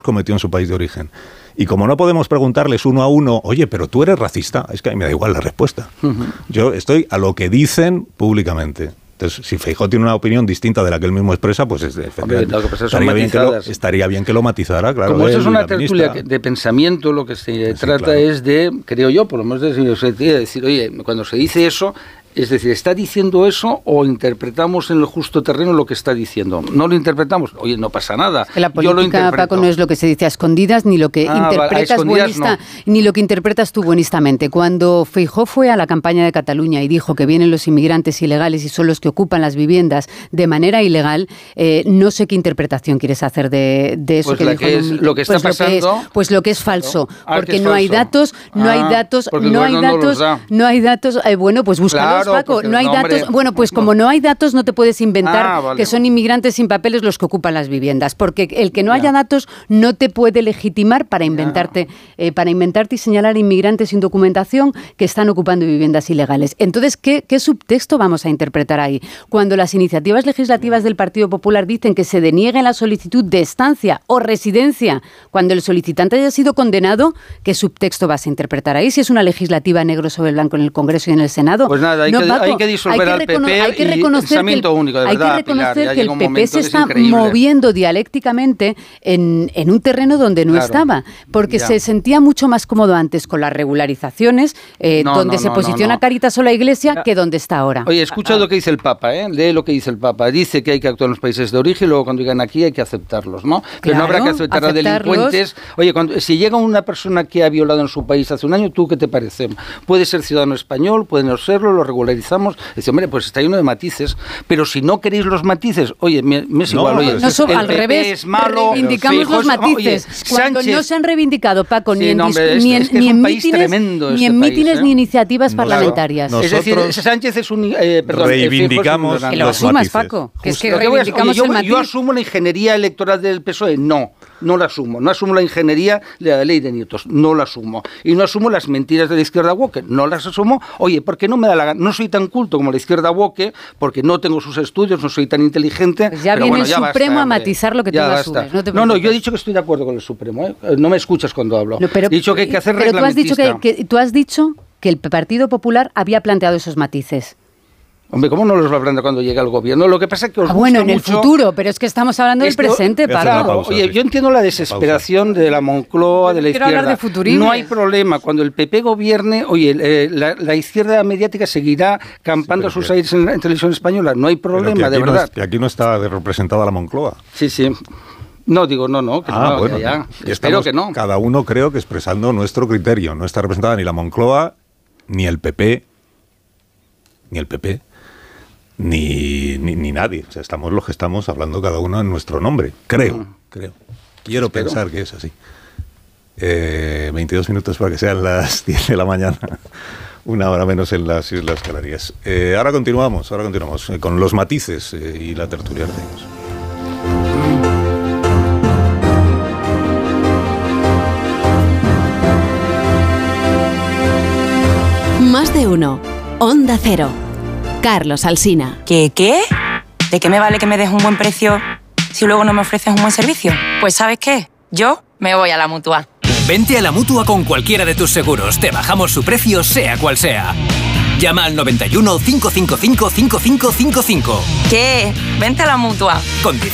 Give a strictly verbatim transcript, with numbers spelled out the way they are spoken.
cometió en su país de origen. Y como no podemos preguntarles uno a uno, oye, pero tú eres racista, es que a mí me da igual la respuesta. Uh-huh. Yo estoy a lo que dicen públicamente. Entonces, si Feijóo tiene una opinión distinta de la que él mismo expresa, pues es, Hombre, estaría, bien que lo, estaría bien que lo matizara, claro. Como eso es una tertulia de pensamiento, lo que se sí, trata claro. es de, creo yo, por lo menos de decir, oye, cuando se dice eso, es decir, ¿está diciendo eso o interpretamos en el justo terreno lo que está diciendo? No lo interpretamos, oye, no pasa nada. La política, Paco, no es lo que se dice a escondidas, ni lo que ah, interpretas vale, buenista, no. ni lo que interpretas tú buenistamente. Cuando Feijóo fue a la campaña de Cataluña y dijo que vienen los inmigrantes ilegales y son los que ocupan las viviendas de manera ilegal, eh, no sé qué interpretación quieres hacer de, de eso pues que la dijo. Que es, lo que está pues pasando. Lo que es, pues lo que es falso, claro. ah, porque es no falso. hay datos, no ah, hay datos, no hay datos, no, no hay datos. Eh, bueno, pues búscalos. Claro, Paco, no hay no, datos. Hombre, bueno, pues como no hay datos, no te puedes inventar ah, vale, que son inmigrantes sin papeles los que ocupan las viviendas, porque el que no ya. haya datos no te puede legitimar para inventarte, eh, para inventarte y señalar inmigrantes sin documentación que están ocupando viviendas ilegales. Entonces, ¿qué, qué subtexto vamos a interpretar ahí? Cuando las iniciativas legislativas del Partido Popular dicen que se deniegue la solicitud de estancia o residencia cuando el solicitante haya sido condenado, ¿qué subtexto vas a interpretar ahí? Si es una legislativa negro sobre blanco en el Congreso y en el Senado. Pues nada, hay, no, que, Paco, hay que disolver hay que al P P hay que reconocer que el, único, de verdad, hay que, reconocer Pilar, que el P P se está moviendo dialécticamente en, en un terreno donde no claro, estaba, porque ya. se sentía mucho más cómodo antes con las regularizaciones, eh, no, donde no, se no, posiciona no, no. Caritas o la Iglesia, que donde está ahora. Oye, escucha ah, lo que dice el Papa, ¿eh? Lee lo que dice el Papa. Dice que hay que actuar en los países de origen y luego cuando llegan aquí hay que aceptarlos, ¿no? Pero claro, no habrá que aceptar a delincuentes. Oye, cuando, si llega una persona que ha violado en su país hace un año, ¿tú qué te parece? Puede ser ciudadano español, puede no serlo, lo regularizamos. Dice, hombre, pues está lleno de matices, pero si no queréis los matices, oye, me, me es no, igual, oye, no, so, el al P P revés, es malo, reivindicamos los matices. Oye, cuando Sánchez, no se han reivindicado, Paco, ni sí, en, no, hombre, ni en, es, es ni en mítines, ni, este en mítines ¿eh? ni iniciativas no, parlamentarias. Claro. Es decir, Sánchez es un... Eh, perdón, reivindicamos que lo asumas, Paco, que es que reivindicamos oye, el yo, matiz. Yo asumo la ingeniería electoral del P S O E, no. No la asumo, no asumo la ingeniería de la ley de nietos, no la asumo. Y no asumo las mentiras de la izquierda woke, no las asumo. Oye, porque no me da la gana, no soy tan culto como la izquierda woke, porque no tengo sus estudios, no soy tan inteligente. Pues ya pero viene bueno, ya el Supremo basta, a matizar lo que tú asumes. No, no, no, yo he dicho que estoy de acuerdo con el Supremo, ¿eh? No me escuchas cuando hablo. No, pero, he dicho que hay que hacer pero tú has dicho que, reglamentista. que tú has dicho que el Partido Popular había planteado esos matices. Hombre, ¿cómo no los va a aprender cuando llegue al gobierno? Lo que pasa es que os ah, bueno, en mucho... el futuro, pero es que estamos hablando Esto... del presente, Pablo. Oye, yo entiendo la desesperación de la Moncloa, de la Quiero izquierda. Hablar de no hay problema. Cuando el P P gobierne, oye, eh, la, la izquierda mediática seguirá campando sí, sus que... aires en, en televisión española. No hay problema, de verdad. No es, que aquí no está representada la Moncloa. Sí, sí. No, digo, no, no, que ah, no, bueno, ya, ya. Espero que no. Cada uno creo que expresando nuestro criterio. No está representada ni la Moncloa, ni el P P, ni el P P. Ni, ni, ni nadie. O sea, estamos los que estamos hablando cada uno en nuestro nombre. Creo, uh-huh. creo. Quiero Espero. pensar que es así. Eh, veintidós minutos para que sean las diez de la mañana. Una hora menos en las Islas Canarias. Eh, ahora continuamos, ahora continuamos eh, con los matices eh, y la tertulia que tenemos. Más de uno. Onda Cero. Carlos Alsina. ¿Qué qué? ¿De qué me vale que me des un buen precio si luego no me ofreces un buen servicio? Pues ¿sabes qué? Yo me voy a la Mutua. Vente a la Mutua con cualquiera de tus seguros. Te bajamos su precio sea cual sea. Llama al noventa y uno, cinco cinco cinco, cinco cinco cinco cinco. ¿Qué? Vente a la Mutua. Condiciones